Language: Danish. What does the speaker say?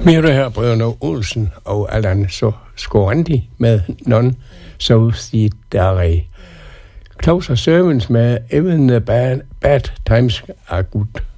Mere her Bruno Olsen og Allan Skorandi med Non Solidare. Claus og Servants med Even the Bad Times Are Good.